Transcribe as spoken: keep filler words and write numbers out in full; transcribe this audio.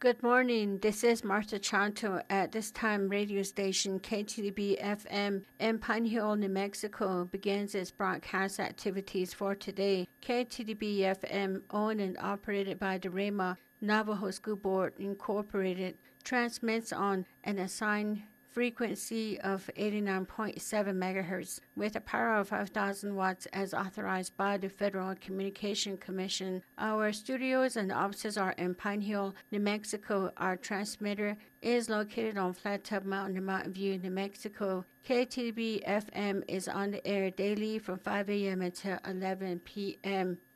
Good morning. This is Martha Chanto at this time radio station K T D B F M in Pine Hill, New Mexico begins its broadcast activities for today. K T D B F M, owned and operated by the Rama Navajo School Board Incorporated, transmits on an assigned frequency of eighty-nine point seven megahertz with a power of five thousand watts as authorized by the Federal Communication Commission. Our studios and offices are in Pine Hill, New Mexico. Our transmitter is located on Flat Top Mountain in Mountain View, New Mexico. K T B F M is on the air daily from five a.m. until eleven p.m.